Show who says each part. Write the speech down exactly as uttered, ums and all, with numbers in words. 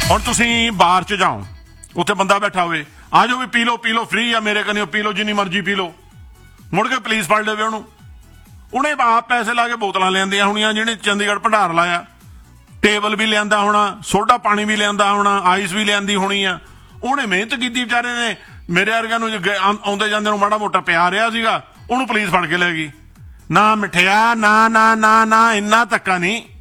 Speaker 1: ਹੁਣ ਤੁਸੀਂ ਬਾਰ ਚ ਜਾਓ, ਉੱਥੇ ਬੰਦਾ ਬੈਠਾ ਹੋਵੇ, ਆ ਜਾਓ ਵੀ ਪੀ ਲਓ ਪੀ ਲਓ ਫ੍ਰੀ ਆ ਮੇਰੇ ਕਨੀ, ਪੀ ਲਓ ਜਿੰਨੀ ਮਰਜ਼ੀ ਪੀ ਲਓ। ਮੁੜ ਕੇ ਪੁਲਿਸ ਫੜ ਲਵੇ ਉਹਨੂੰ, ਉਹਨੇ ਆਪ ਪੈਸੇ ਲਾ ਕੇ ਬੋਤਲਾਂ ਲਿਆਂਦੀਆਂ ਹੋਣੀਆਂ, ਜਿਹਨੇ ਚੰਡੀਗੜ੍ਹ ਭੰਡਾਰ ਲਾਇਆ, ਟੇਬਲ ਵੀ ਲਿਆਂਦਾ ਹੋਣਾ, ਸੋਡਾ ਪਾਣੀ ਵੀ ਲਿਆਂਦਾ ਹੋਣਾ, ਆਈਸ ਵੀ ਲਿਆਂਦੀ ਹੋਣੀ ਆ। ਉਹਨੇ ਮਿਹਨਤ ਕੀਤੀ ਵਿਚਾਰੇ ਨੇ, ਮੇਰੇ ਵਰਗਿਆਂ ਨੂੰ ਆਉਂਦੇ ਜਾਂਦੇ ਨੂੰ ਮਾੜਾ ਮੋਟਾ ਪਿਆ ਰਿਹਾ ਸੀਗਾ, ਉਹਨੂੰ ਪੁਲਿਸ ਫੜ ਕੇ ਲੈ ਗਈ। ਨਾ ਮਿਠਿਆ, ਨਾ ਨਾ ਨਾ ਨਾ ਇੰਨਾ ਧੱਕਾ ਨਹੀਂ।